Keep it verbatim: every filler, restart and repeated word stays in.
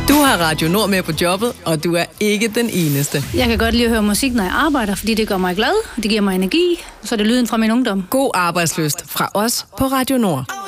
Du har Radio Nord med på jobbet, og du er ikke den eneste. Jeg kan godt lide at høre musik, når jeg arbejder, fordi det gør mig glad, og det giver mig energi, så er det lyden fra min ungdom. God arbejdslyst fra os på Radio Nord.